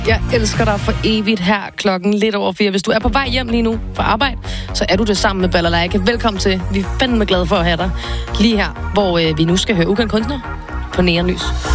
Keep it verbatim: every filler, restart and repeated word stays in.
Jeg elsker dig for evigt her klokken lidt over fire. Hvis du er på vej hjem lige nu fra arbejde, så er du det sammen med Balalaika. Velkommen til. Vi er fandme glade for at have dig lige her, hvor øh, vi nu skal høre Ukendt Kunstner på Neonlys.